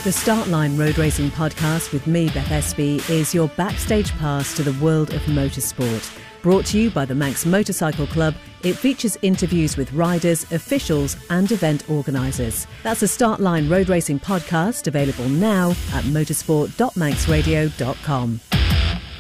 The Start Line Road Racing Podcast with me, Beth Espy, is your backstage pass to the world of motorsport. Brought to you by the Manx Motorcycle Club, it features interviews with riders, officials and event organisers. That's the Start Line Road Racing Podcast, available now at motorsport.manxradio.com.